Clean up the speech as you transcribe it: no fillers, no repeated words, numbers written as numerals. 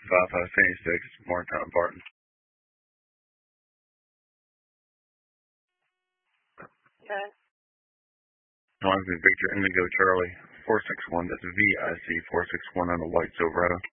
5556, Morgantown Barton. Okay. Victor Indigo Charlie 461. That's VIC 461 on the white Silverado.